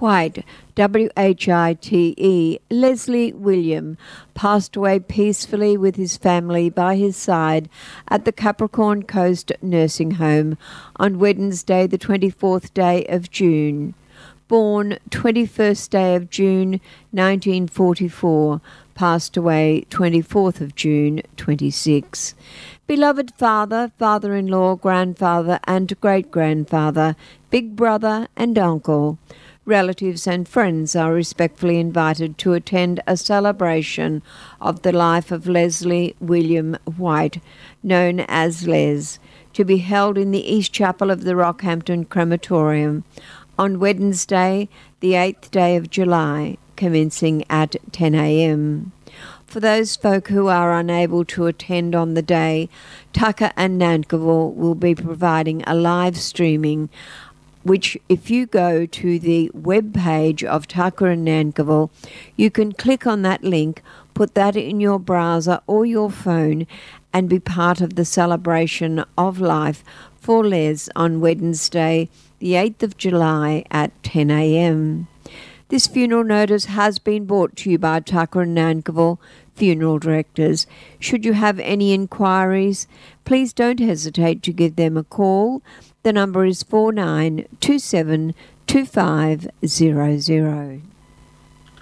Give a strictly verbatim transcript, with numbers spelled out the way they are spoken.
White, W H I T E, Leslie William, passed away peacefully with his family by his side at the Capricorn Coast Nursing Home on Wednesday, the twenty-fourth day of June. Born twenty-first day of June, nineteen forty-four, passed away twenty-fourth of June, twenty-six. Beloved father, father-in-law, grandfather and great-grandfather, big brother and uncle, relatives and friends are respectfully invited to attend a celebration of the life of Leslie William White, known as Les, to be held in the East Chapel of the Rockhampton Crematorium on Wednesday, the eighth day of July, commencing at ten a m For those folk who are unable to attend on the day, Tucker and Nankivell will be providing a live streaming, which if you go to the web page of Tucker and Nankivell, you can click on that link, put that in your browser or your phone, and be part of the celebration of life for Les on Wednesday, the eighth of July at ten a m This funeral notice has been brought to you by Tucker and Nankivell Funeral Directors. Should you have any inquiries, please don't hesitate to give them a call. The number is four nine two seven two five zero zero.